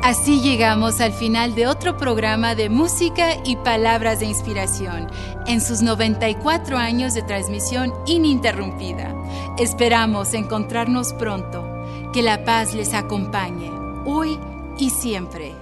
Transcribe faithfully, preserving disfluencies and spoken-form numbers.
Así llegamos al final de otro programa de música y palabras de inspiración en sus noventa y cuatro años de transmisión ininterrumpida. Esperamos encontrarnos pronto. Que la paz les acompañe, hoy y siempre.